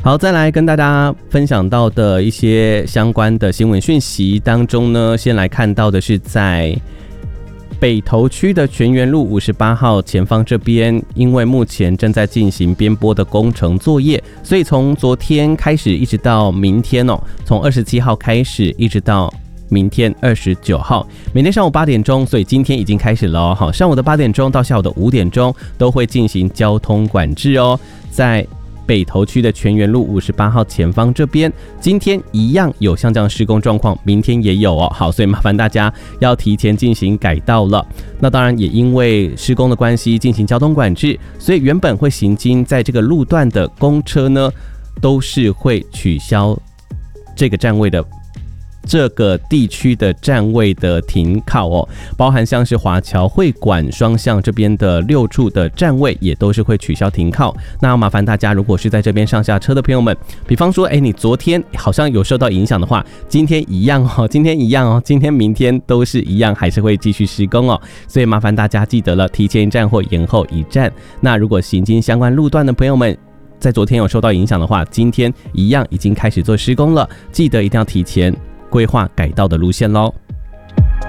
好，再来跟大家分享到的一些相关的新闻讯息当中呢，先来看到的是在北投区的泉源路58号前方这边，因为目前正在进行边坡的工程作业，所以从昨天开始一直到明天从27号开始一直到明天29号，每天上午8点钟，所以今天已经开始了好，上午的8点钟到下午的5点钟都会进行交通管制在北投区的泉源路58号前方这边，今天一样有像这样施工状况，明天也有好，所以麻烦大家要提前进行改道了。那当然也因为施工的关系进行交通管制，所以原本会行经在这个路段的公车呢，都是会取消这个站位的。这个地区的站位的停靠包含像是华侨会馆双向这边的6处的站位也都是会取消停靠。那要麻烦大家，如果是在这边上下车的朋友们，比方说你昨天好像有受到影响的话，今天一样今天明天都是一样，还是会继续施工所以麻烦大家记得了，提前一站或延后一站。那如果行经相关路段的朋友们，在昨天有受到影响的话，今天一样已经开始做施工了，记得一定要提前规划改道的路线咯。